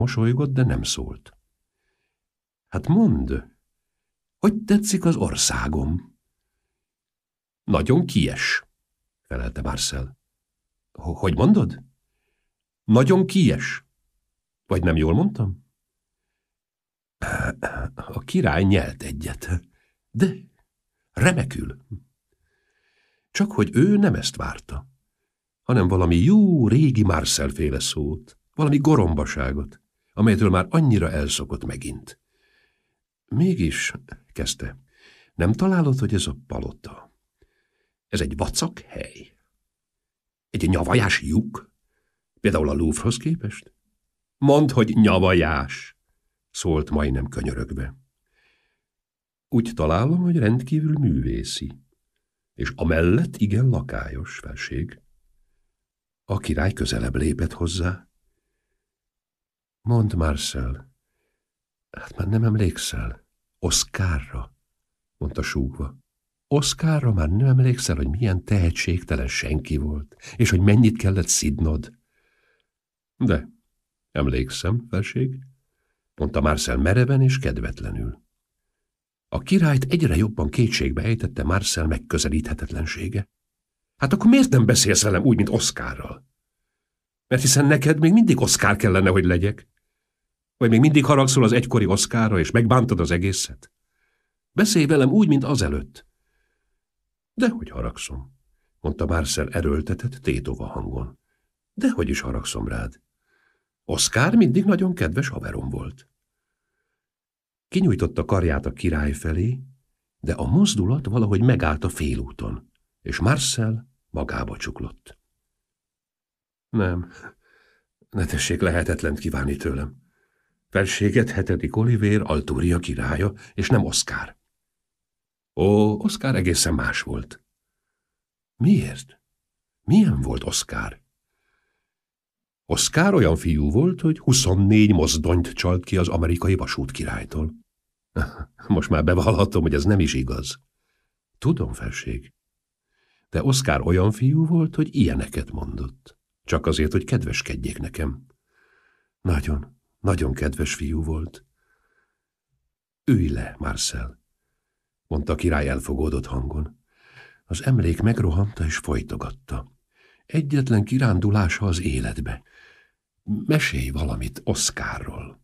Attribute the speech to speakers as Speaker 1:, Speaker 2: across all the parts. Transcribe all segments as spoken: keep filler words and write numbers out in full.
Speaker 1: Mosolygott, de nem szólt. Hát mondd, hogy tetszik az országom? Nagyon kies, felelte Marcel. Hogy mondod? Nagyon kies. Vagy nem jól mondtam? A király nyelt egyet, de remekül. Csak hogy ő nem ezt várta, hanem valami jó régi Marcel-féle szót, valami gorombaságot, amelytől már annyira elszokott megint. Mégis, kezdte, nem találod, hogy ez a palota? Ez egy vacak hely? Egy nyavajás lyuk? Például a Louvre-hoz képest? Mondd, hogy nyavajás, szólt majdnem könyörögve. Úgy találom, hogy rendkívül művészi, és amellett igen lakályos, felség. A király közelebb lépett hozzá. Mondd, Marcel, hát már nem emlékszel, Oszkárra, mondta súgva. Oszkárra már nem emlékszel, hogy milyen tehetségtelen senki volt, és hogy mennyit kellett szidnod? De emlékszem, felség, mondta Marcel mereven és kedvetlenül. A királyt egyre jobban kétségbe ejtette Marcel megközelíthetetlensége. Hát akkor miért nem beszélsz velem úgy, mint Oszkárral? Mert hiszen neked még mindig Oszkár kellene, hogy legyek. Vagy még mindig haragszol az egykori Oszkárra, és megbántod az egészet? Beszélj velem úgy, mint azelőtt. Dehogy haragszom, mondta Marcel erőltetett, tétova hangon. Dehogy is haragszom rád. Oszkár mindig nagyon kedves haverom volt. Kinyújtotta karját a király felé, de a mozdulat valahogy megállt a félúton, és Marcel magába csuklott. Nem, ne tessék lehetetlent kívánni tőlem. Felséget hetedik Olivér Altúria királya, és nem Oszkár. Ó, Oszkár egészen más volt. Miért? Milyen volt Oszkár? Oszkár olyan fiú volt, hogy huszonnégy mozdonyt csalt ki az amerikai vasút királytól. Most már bevallhatom, hogy ez nem is igaz. Tudom, felség. De Oszkár olyan fiú volt, hogy ilyeneket mondott. Csak azért, hogy kedveskedjék nekem. Nagyon, nagyon kedves fiú volt. Ülj le, Marcel, mondta a király elfogódott hangon. Az emlék megrohanta és folytogatta. Egyetlen kirándulása az életbe. Mesélj valamit Oszkárról.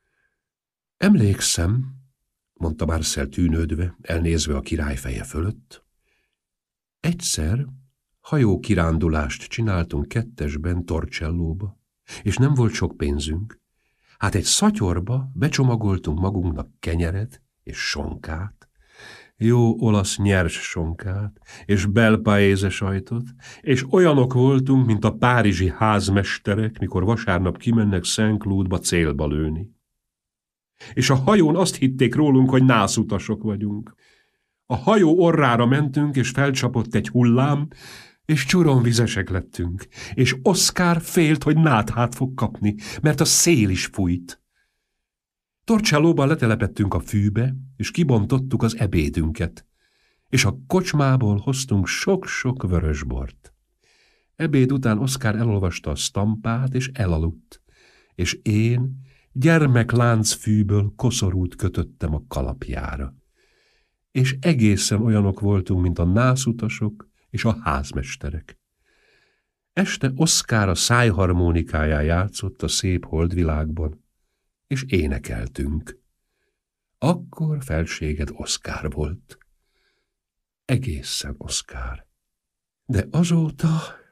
Speaker 1: Emlékszem, mondta Marcel tűnődve, elnézve a király feje fölött. Egyszer hajókirándulást csináltunk kettesben Torcellóba, és nem volt sok pénzünk. Hát egy szatyorba becsomagoltunk magunknak kenyeret és sonkát, jó olasz nyers sonkát, és belpaéze sajtot, és olyanok voltunk, mint a párizsi házmesterek, mikor vasárnap kimennek Saint-Cloudba célba lőni. És a hajón azt hitték rólunk, hogy nászutasok vagyunk. A hajó orrára mentünk, és felcsapott egy hullám, és csuromvizesek lettünk, és Oszkár félt, hogy náthát fog kapni, mert a szél is fújt. Torcellóban letelepettünk a fűbe, és kibontottuk az ebédünket, és a kocsmából hoztunk sok-sok vörösbort. Ebéd után Oszkár elolvasta a sztampát, és elaludt, és én gyermekláncfűből koszorút kötöttem a kalapjára. És egészen olyanok voltunk, mint a nászutasok és a házmesterek. Este Oszkár a szájharmonikáján játszott a szép holdvilágban, és énekeltünk. Akkor felséged Oszkár volt. Egészen Oszkár. De azóta...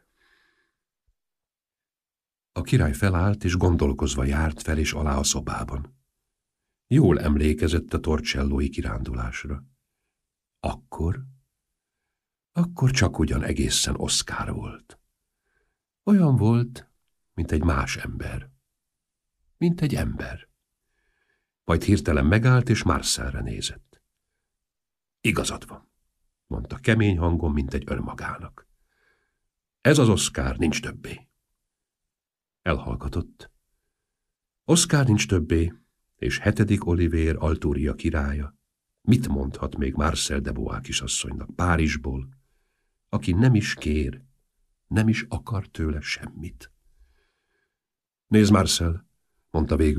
Speaker 1: A király felállt, és gondolkozva járt fel és alá a szobában. Jól emlékezett a torcellói kirándulásra. Akkor... Akkor csak ugyan egészen Oszkár volt. Olyan volt, mint egy más ember. Mint egy ember. Majd hirtelen megállt, és Marcelre nézett. Igazad van, mondta kemény hangon, mint egy önmagának. Ez az Oszkár nincs többé. Elhallgatott. Oszkár nincs többé, és hetedik Olivér Altúria királya. Mit mondhat még Marcel de Bois kisasszonynak Párizsból, aki nem is kér, nem is akar tőle semmit? Nézd, Marcel, mondta végül